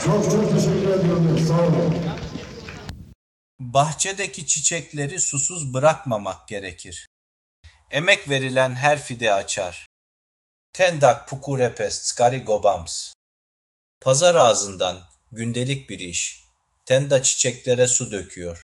Çok çok teşekkür ediyorum. Sağ olun. Bahçedeki çiçekleri susuz bırakmamak gerekir. Emek verilen her fide açar. Tendak pukurepes skarigobams. Pazar ağzından gündelik bir iş. Tenda çiçeklere su döküyor.